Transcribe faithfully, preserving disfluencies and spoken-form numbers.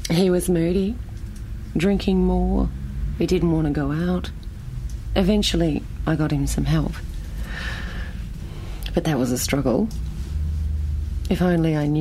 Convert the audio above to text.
He was moody, drinking more. He didn't want to go out. Eventually, I got him some help. But that was a struggle. If only I knew